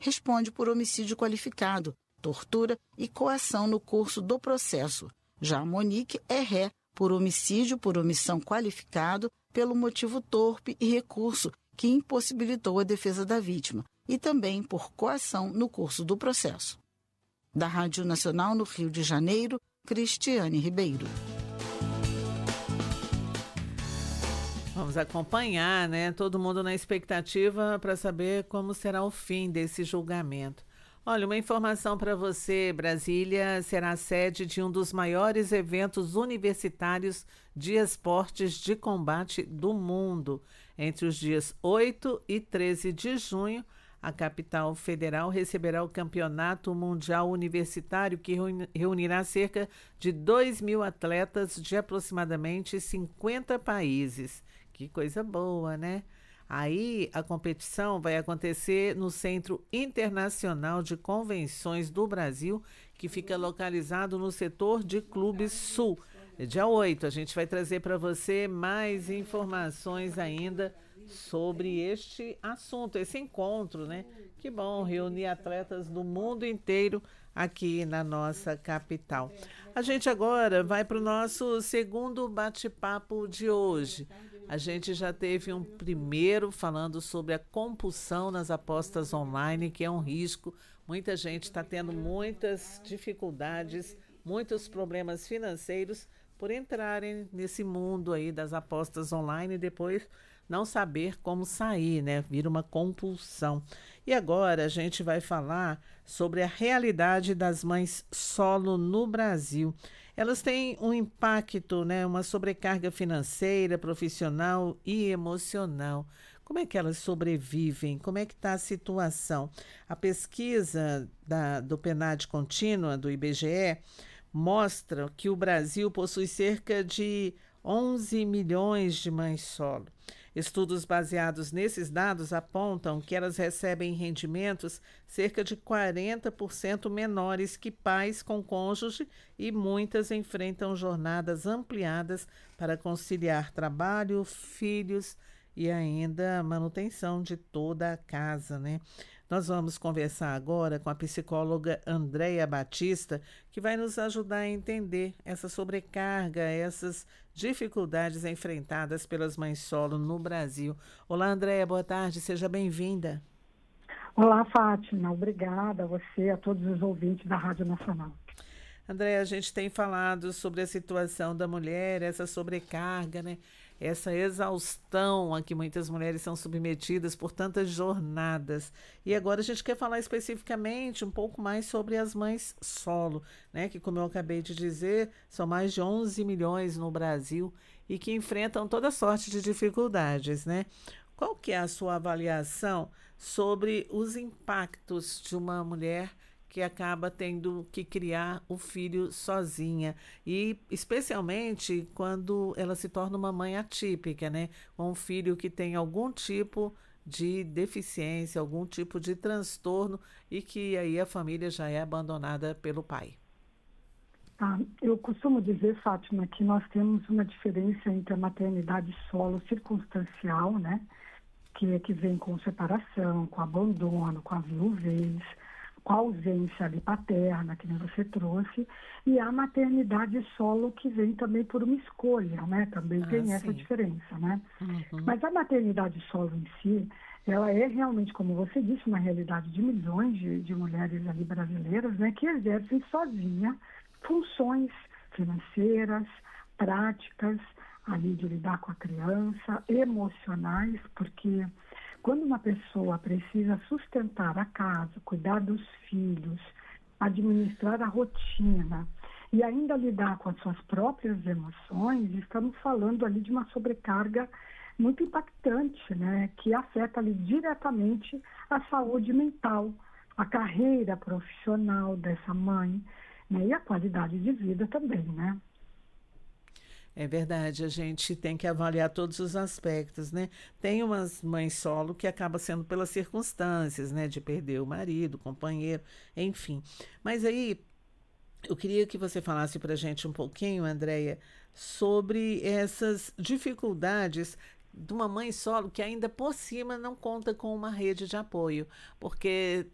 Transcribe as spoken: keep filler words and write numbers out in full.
responde por homicídio qualificado, tortura e coação no curso do processo. Já a Monique é ré por homicídio por omissão qualificado pelo motivo torpe e recurso que impossibilitou a defesa da vítima e também por coação no curso do processo. Da Rádio Nacional no Rio de Janeiro, Cristiane Ribeiro. Vamos acompanhar, né? Todo mundo na expectativa para saber como será o fim desse julgamento. Olha, uma informação para você: Brasília será a sede de um dos maiores eventos universitários de esportes de combate do mundo. Entre os dias oito e treze de junho, a capital federal receberá o Campeonato Mundial Universitário, que reunirá cerca de dois mil atletas de aproximadamente cinquenta países. Que coisa boa, né? Aí a competição vai acontecer no Centro Internacional de Convenções do Brasil, que fica localizado no setor de Clubes Sul. Dia oito, a gente vai trazer para você mais informações ainda sobre este assunto, esse encontro, né? Que bom reunir atletas do mundo inteiro aqui na nossa capital. A gente agora vai para o nosso segundo bate-papo de hoje. A gente já teve um primeiro falando sobre a compulsão nas apostas online, que é um risco. Muita gente está tendo muitas dificuldades, muitos problemas financeiros por entrarem nesse mundo aí das apostas online e depois não saber como sair, né? Vira uma compulsão. E agora a gente vai falar sobre a realidade das mães solo no Brasil. Elas têm um impacto, né? Uma sobrecarga financeira, profissional e emocional. Como é que elas sobrevivem? Como é que está a situação? A pesquisa da, do PNAD Contínua, do I B G E, mostra que o Brasil possui cerca de onze milhões de mães solo. Estudos baseados nesses dados apontam que elas recebem rendimentos cerca de quarenta por cento menores que pais com cônjuge e muitas enfrentam jornadas ampliadas para conciliar trabalho, filhos e ainda a manutenção de toda a casa, né? Nós vamos conversar agora com a psicóloga Andréia Batista, que vai nos ajudar a entender essa sobrecarga, essas dificuldades enfrentadas pelas mães solo no Brasil. Olá, Andréia, boa tarde, seja bem-vinda. Olá, Fátima, obrigada a você, a todos os ouvintes da Rádio Nacional. Andréia, a gente tem falado sobre a situação da mulher, essa sobrecarga, né? Essa exaustão a que muitas mulheres são submetidas por tantas jornadas. E agora a gente quer falar especificamente um pouco mais sobre as mães solo, né? Que, como eu acabei de dizer, são mais de onze milhões no Brasil e que enfrentam toda sorte de dificuldades, né? Qual que é a sua avaliação sobre os impactos de uma mulher que acaba tendo que criar o filho sozinha, e especialmente quando ela se torna uma mãe atípica, né? Com um filho que tem algum tipo de deficiência, algum tipo de transtorno e que aí a família já é abandonada pelo pai. Ah, eu costumo dizer, Fátima, que nós temos uma diferença entre a maternidade solo circunstancial, né? Que é que vem com separação, com abandono, com a viuvez, com a ausência ali paterna, que nem você trouxe, e a maternidade solo que vem também por uma escolha, né? Também ah, tem sim. essa diferença, né? Uhum. Mas a maternidade solo em si, ela é realmente, como você disse, uma realidade de milhões de, de mulheres ali brasileiras, né? Que exercem sozinha funções financeiras, práticas, ali de lidar com a criança, emocionais, porque quando uma pessoa precisa sustentar a casa, cuidar dos filhos, administrar a rotina e ainda lidar com as suas próprias emoções, estamos falando ali de uma sobrecarga muito impactante, né, que afeta ali diretamente a saúde mental, a carreira profissional dessa mãe, né, e a qualidade de vida também, né? É verdade, a gente tem que avaliar todos os aspectos, né? Tem umas mães solo que acaba sendo pelas circunstâncias, né? De perder o marido, o companheiro, enfim. Mas aí, eu queria que você falasse para a gente um pouquinho, Andréia, sobre essas dificuldades de uma mãe solo que ainda por cima não conta com uma rede de apoio, porque